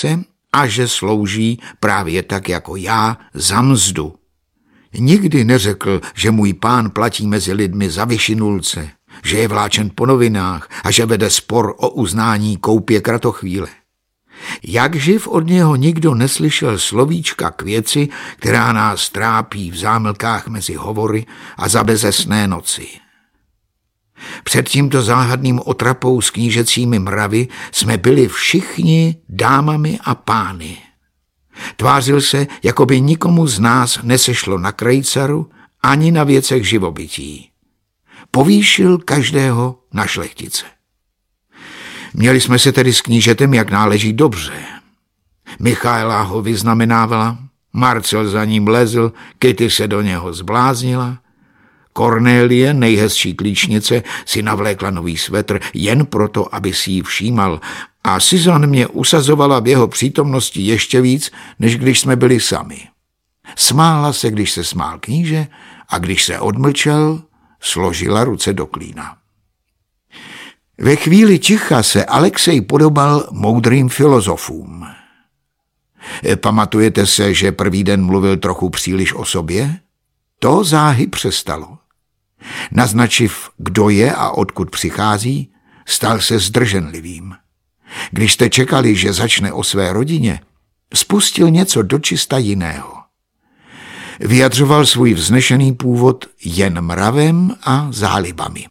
práce a že slouží právě tak jako já za mzdu. Nikdy neřekl, že můj pán platí mezi lidmi za vyšinulce, že je vláčen po novinách a že vede spor o uznání koupě Kratochvíle. Jak živ od něho nikdo neslyšel slovíčka k věci, která nás trápí v zámlkách mezi hovory a za bezesné noci. Před tímto záhadným otrapou s knížecími mravy jsme byli všichni dámami a pány. Tvářil se, jako by nikomu z nás nesešlo na krejcaru ani na věcech živobytí. Povýšil každého na šlechtice. Měli jsme se tedy s knížetem jak náleží dobře. Michaela ho vyznamenávala, Marcel za ním lezl, Kitty se do něho zbláznila, Kornélie, nejhezčí klíčnice, si navlékla nový svetr jen proto, aby si ji všímal, a Suzanne mě usazovala v jeho přítomnosti ještě víc, než když jsme byli sami. Smála se, když se smál kníže, a když se odmlčel, složila ruce do klína. Ve chvíli ticha se Alexej podobal moudrým filozofům. Pamatujete se, že první den mluvil trochu příliš o sobě? To záhy přestalo. Naznačiv, kdo je a odkud přichází, stal se zdrženlivým. Když jste čekali, že začne o své rodině, spustil něco dočista jiného. Vyjadřoval svůj vznešený původ jen mravem a zálibami.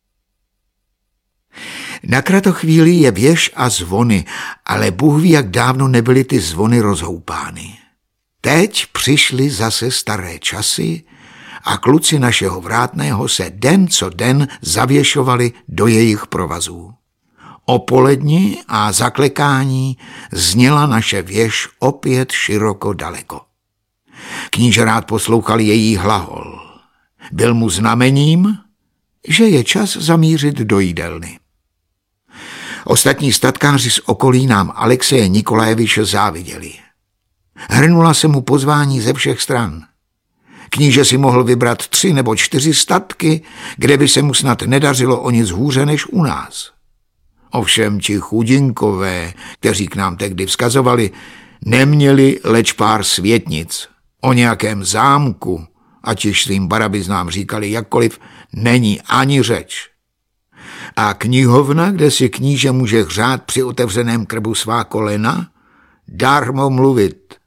Na Kratochvíli je věž a zvony, ale Bůh ví, jak dávno nebyly ty zvony rozhoupány. Teď přišly zase staré časy a kluci našeho vrátného se den co den zavěšovali do jejich provazů. O poledni a zaklekání zněla naše věž opět široko daleko. Kníže rád poslouchal její hlahol. Byl mu znamením, že je čas zamířit do jídelny. Ostatní statkáři z okolí nám Alexeje Nikolajeviče záviděli. Hrnula se mu pozvání ze všech stran. Kníže si mohl vybrat 3 nebo 4 statky, kde by se mu snad nedařilo o nic hůře než u nás. Ovšem ti chudinkové, kteří k nám tehdy vzkazovali, neměli leč pár světnic. O nějakém zámku, ať již svým barabiznám říkali jakkoliv, není ani řeč. A knihovna, kde si kníže může hřát při otevřeném krbu svá kolena, darmo mluvit.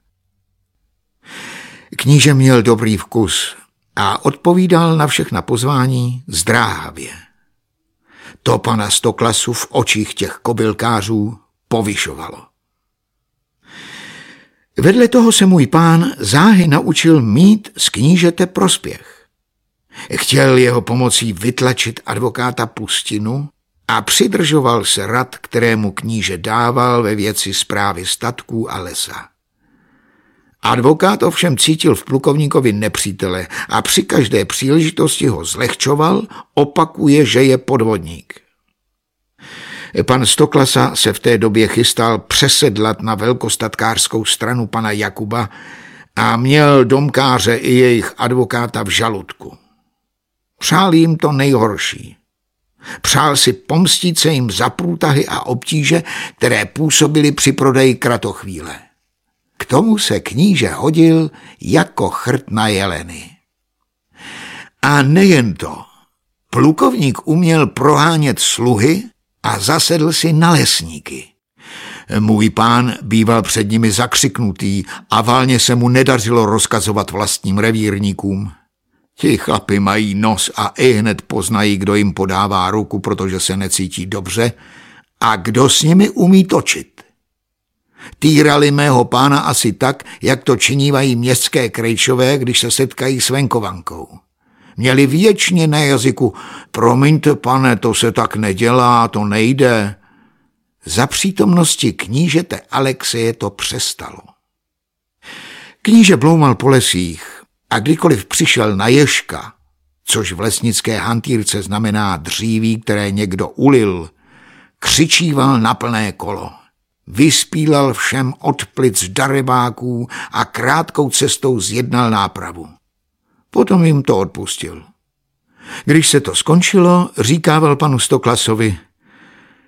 Kníže měl dobrý vkus a odpovídal na všechna pozvání zdráhavě. To pana Stoklasu v očích těch kobylkářů povyšovalo. Vedle toho se můj pán záhy naučil mít z knížete prospěch. Chtěl jeho pomocí vytlačit advokáta Pustinu a přidržoval se rad, kterému kníže dával ve věci správy statků a lesa. Advokát ovšem cítil v plukovníkovi nepřítele a při každé příležitosti ho zlehčoval, opakuje, že je podvodník. Pan Stoklasa se v té době chystal přesedlat na velkostatkářskou stranu pana Jakuba a měl domkáře i jejich advokáta v žaludku. Přál jim to nejhorší. Přál si pomstit se jim za průtahy a obtíže, které působily při prodeji Kratochvíle. K tomu se kníže hodil jako chrt na jeleny. A nejen to. Plukovník uměl prohánět sluhy a zasedl si na lesníky. Můj pán býval před nimi zakřiknutý a valně se mu nedařilo rozkazovat vlastním revírníkům. Ti chlapi mají nos a ihned poznají, kdo jim podává ruku, protože se necítí dobře, a kdo s nimi umí točit. Týrali mého pána asi tak, jak to činívají městské krejčové, když se setkají s venkovankou. Měli věčně na jazyku: promiňte, pane, to se tak nedělá, to nejde. Za přítomnosti knížete Alexeje to přestalo. Kníže bloumal po lesích a kdykoliv přišel na ježka, což v lesnické hantýrce znamená dříví, které někdo ulil, křičíval na plné kolo. Vyspílal všem od plic darebáků a krátkou cestou zjednal nápravu. Potom jim to odpustil. Když se to skončilo, říkával panu Stoklasovi: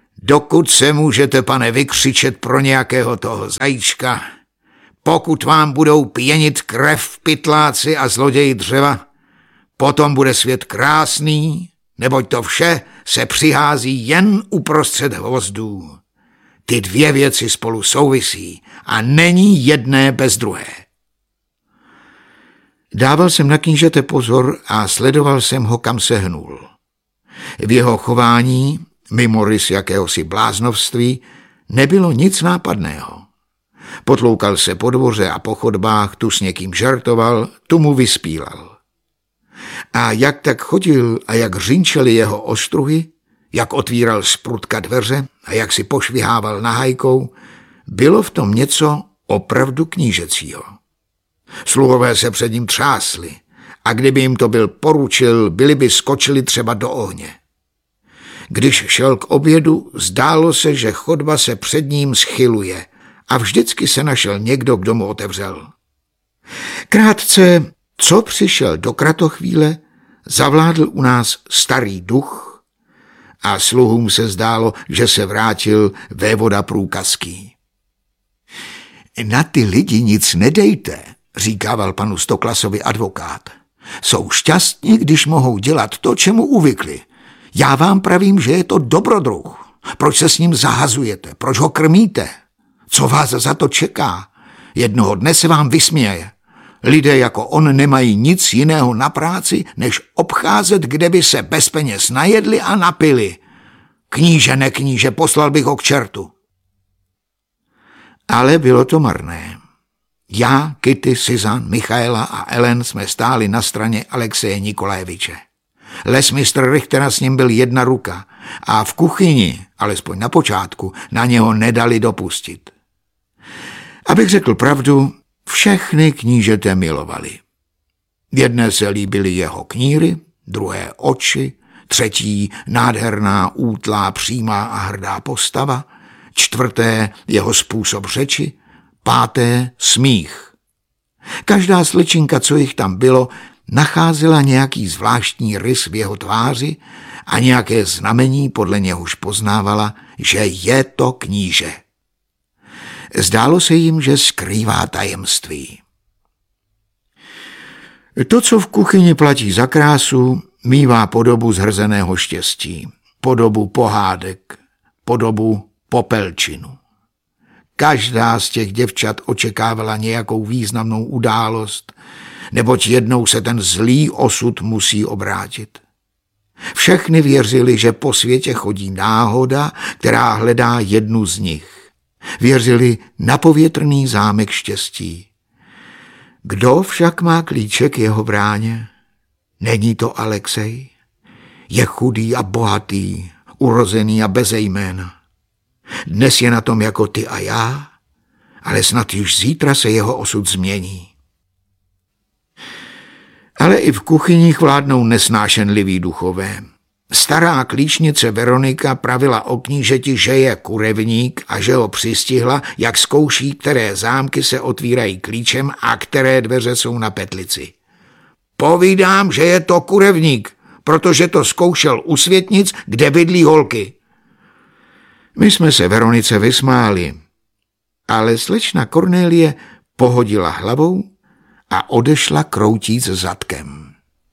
dokud se můžete, pane, vykřičet pro nějakého toho zajíčka, pokud vám budou pěnit krev pytláci a zloději dřeva, potom bude svět krásný, neboť to vše se přihází jen uprostřed hvozdů. Ty dvě věci spolu souvisí a není jedné bez druhé. Dával jsem na knížete pozor a sledoval jsem ho, kam se hnul. V jeho chování, mimo rys jakéhosi bláznovství, nebylo nic nápadného. Potloukal se po dvoře a po chodbách, tu s někým žertoval, tu mu vyspílal. A jak tak chodil a jak řinčely jeho ostruhy, jak otvíral z prutka dveře a jak si pošvihával nahajkou, bylo v tom něco opravdu knížecího. Sluhové se před ním třásli a kdyby jim to byl poručil, byli by skočili třeba do ohně. Když šel k obědu, zdálo se, že chodba se před ním schyluje a vždycky se našel někdo, kdo mu otevřel. Krátce, co přišel do kratochvíle, zavládl u nás starý duch a sluhům se zdálo, že se vrátil vévoda Průkazský. Na ty lidi nic nedejte, říkával panu Stoklasovi advokát. Jsou šťastní, když mohou dělat to, čemu uvykli. Já vám pravím, že je to dobrodruh. Proč se s ním zahazujete? Proč ho krmíte? Co vás za to čeká? Jednoho dne se vám vysměje. Lidé jako on nemají nic jiného na práci, než obcházet, kde by se bez peněz najedli a napili. Kníže, nekníže, poslal bych ho k čertu. Ale bylo to marné. Já, Kitty, Suzanne, Michaela a Ellen jsme stáli na straně Alexeje Nikolajeviče. Lesmistr Richtera s ním byl jedna ruka a v kuchyni, alespoň na počátku, na něho nedali dopustit. Abych řekl pravdu, všechny knížete milovali. Jedné se líbily jeho kníry, druhé oči, třetí nádherná, útlá, přímá a hrdá postava, čtvrté jeho způsob řeči, páté smích. Každá slečinka, co jich tam bylo, nacházela nějaký zvláštní rys v jeho tváři a nějaké znamení, podle něhož poznávala, že je to kníže. Zdálo se jim, že skrývá tajemství. To, co v kuchyni platí za krásu, mívá podobu zhrzeného štěstí, podobu pohádek, podobu popelčinu. Každá z těch děvčat očekávala nějakou významnou událost, neboť jednou se ten zlý osud musí obrátit. Všechny věřili, že po světě chodí náhoda, která hledá jednu z nich. Věřili na povětrný zámek štěstí. Kdo však má klíček jeho bráně? Není to Alexej? Je chudý a bohatý, urozený a beze jména. Dnes je na tom jako ty a já, ale snad již zítra se jeho osud změní. Ale i v kuchyních vládnou nesnášenliví duchové. Stará klíčnice Veronika pravila o knížeti, že je kurevník a že ho přistihla, jak zkouší, které zámky se otvírají klíčem a které dveře jsou na petlici. Povídám, že je to kurevník, protože to zkoušel u světnic, kde bydlí holky. My jsme se Veronice vysmáli, ale slečna Kornélie pohodila hlavou a odešla kroutíc zadkem.